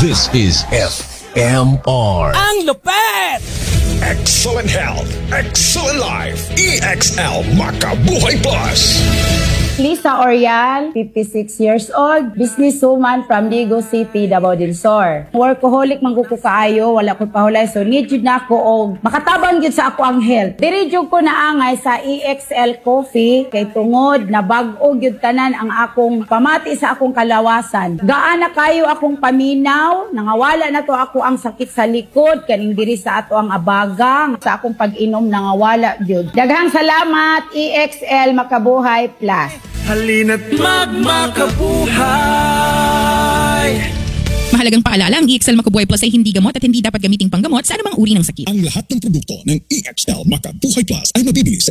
This is FMR. Ang lupet! Excellent health, excellent life. EXL Makabuhay Plus. Lisa Orial, 56 years old, businesswoman from Ligo City, Davao del Sur. Workaholic man ko kaayo, wala ko pahulay, so need yun na ko og makatabang yun sa ako ang health. Diri jud ko naangay sa EXL Coffee, kay tungod na bag-o yun tanan ang akong pamati sa akong kalawasan. Gaana kayo akong paminaw, nangawala na to ako ang sakit sa likod, kaning diri sa ato ang abagang, sa akong pag-inom nangawala yun. Daghang salamat, EXL Makabuhay Plus. Halina't magmakabuhay! Mahalagang paalala, ang EXL Makabuhay Plus ay hindi gamot at hindi dapat gamiting panggamot sa anumang uri ng sakit. Ang lahat ng produkto ng EXL Makabuhay Plus ay mabibili sa